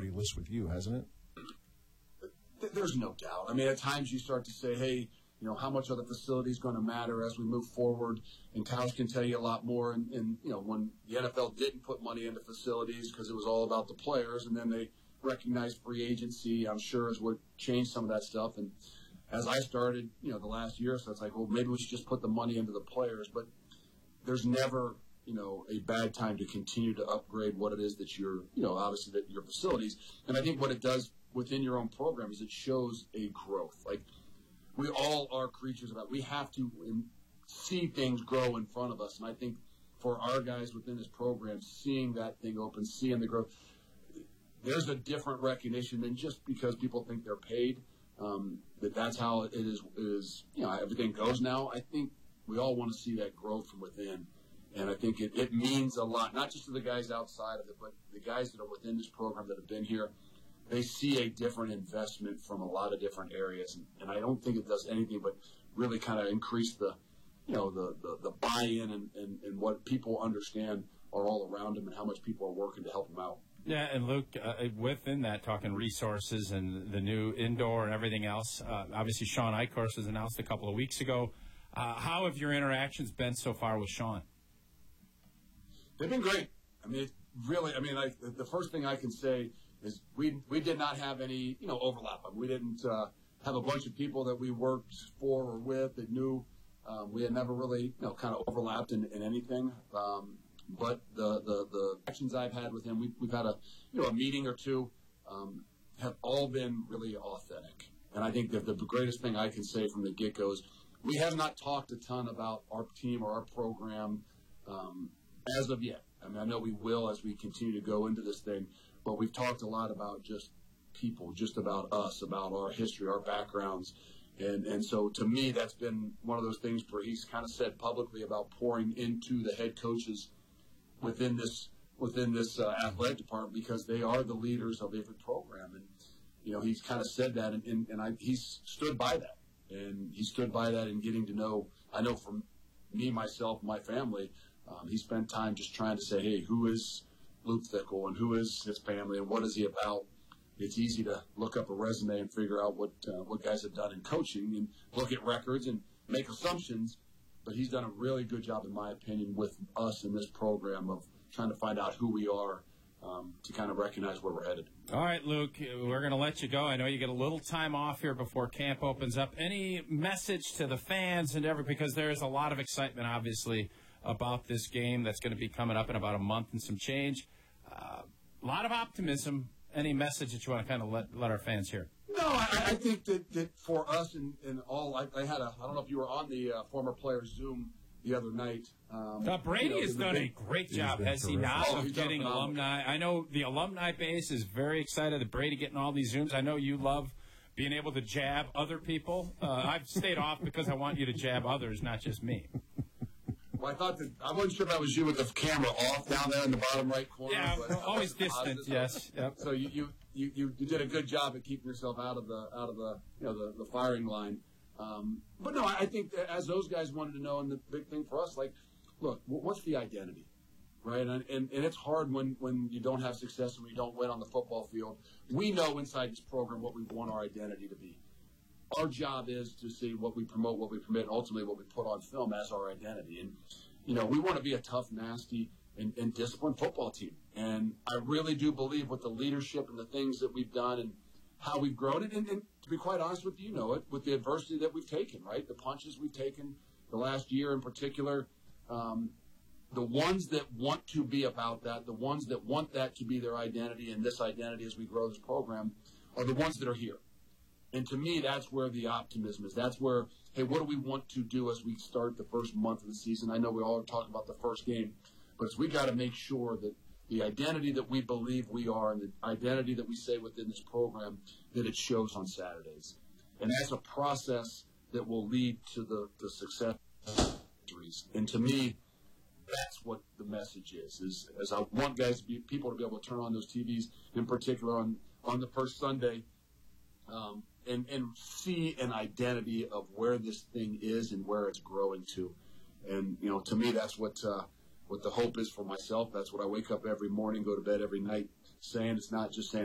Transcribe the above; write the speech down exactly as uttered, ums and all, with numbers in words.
priority list with you, hasn't it? There's no doubt. I mean, at times you start to say, hey, you know, how much are the facilities going to matter as we move forward? And Towns can tell you a lot more. And, and, you know, when the N F L didn't put money into facilities because it was all about the players, and then they recognized free agency, I'm sure, is what changed some of that stuff. And as I started, you know, the last year or so, it's like, well, maybe we should just put the money into the players. But there's never, you know, a bad time to continue to upgrade what it is that you're, you know, obviously that your facilities. And I think what it does within your own program is it shows a growth. Like, we all are creatures of that. We have to see things grow in front of us. And I think for our guys within this program, seeing that thing open, seeing the growth, there's a different recognition than just because people think they're paid, um, that that's how it is, is, you know, everything goes now. I think we all want to see that growth from within. And I think it, it means a lot, not just to the guys outside of it, but the guys that are within this program that have been here. They see a different investment from a lot of different areas, and, and I don't think it does anything but really kind of increase the, you know, the, the, the buy-in and, and, and what people understand are all around them and how much people are working to help them out. Yeah, and Luke, uh, within that, talking resources and the new indoor and everything else, uh, obviously Sean Eichhorst was announced a couple of weeks ago. Uh, how have your interactions been so far with Sean? They've been great. I mean, really, I mean, I, the first thing I can say is we we did not have any, you know, overlap. I mean, we didn't uh, have a bunch of people that we worked for or with that knew. Um, we had never really, you know, kind of overlapped in, in anything. Um, but the, the, the actions I've had with him, we, we've had a, you know, a meeting or two, um, have all been really authentic. And I think that the greatest thing I can say from the get-go is we have not talked a ton about our team or our program um, as of yet. I mean, I know we will as we continue to go into this thing. But we've talked a lot about just people, just about us, about our history, our backgrounds. And and so to me, that's been one of those things where he's kind of said publicly about pouring into the head coaches within this within this uh, athletic department because they are the leaders of every program. And, you know, he's kind of said that, and, and, and I, he's stood by that. And he stood by that in getting to know, I know from me, myself, my family, um, he spent time just trying to say, hey, who is Luke Fickell and who is his family and what is he about? It's easy to look up a resume and figure out what uh, what guys have done in coaching and look at records and make assumptions, but he's done a really good job, in my opinion, with us in this program of trying to find out who we are um, to kind of recognize where we're headed. All right, Luke, we're going to let you go. I know you get a little time off here before camp opens up. Any message to the fans and everything, because there is a lot of excitement, obviously, about this game that's going to be coming up in about a month and some change. Uh, a lot of optimism. Any message that you want to kind of let, let our fans hear? No, I, I think that, that for us and, and all, I, I had a, I don't know if you were on the uh, former players Zoom the other night. Um, uh, Brady you know, has done big, a great job, has he not, oh, of getting alumni. I know the alumni base is very excited that Brady getting all these Zooms. I know you love being able to jab other people. Uh, I've stayed off because I want you to jab others, not just me. Well, I thought that I wasn't sure if that was you with the camera off down there in the bottom right corner. Yeah, but always distant. Yes. Yep. So you, you, you, you, you did a good job at keeping yourself out of the out of the you know the, the firing line. Um, but no, I think that as those guys wanted to know, and the big thing for us, like, look, what's the identity, right? And and, and it's hard when, when you don't have success and when you don't win on the football field. We know inside this program what we want our identity to be. Our job is to see what we promote, what we permit, and ultimately what we put on film as our identity. And, you know, we want to be a tough, nasty, and, and disciplined football team. And I really do believe with the leadership and the things that we've done and how we've grown it, and, and to be quite honest with you, you know it, with the adversity that we've taken, right? The punches we've taken the last year in particular, um, the ones that want to be about that, the ones that want that to be their identity and this identity as we grow this program are the ones that are here. And to me, that's where the optimism is. That's where, hey, what do we want to do as we start the first month of the season? I know we all are talking about the first game, but we got to make sure that the identity that we believe we are and the identity that we say within this program, that it shows on Saturdays. And that's a process that will lead to the, the success of victories. And to me, that's what the message is, is as I want guys, to be, people to be able to turn on those T Vs, in particular on, on the first Sunday, um, and, and see an identity of where this thing is and where it's growing to. And, you know, to me, that's what uh, what the hope is for myself. That's what I wake up every morning, go to bed every night saying. It's not just saying,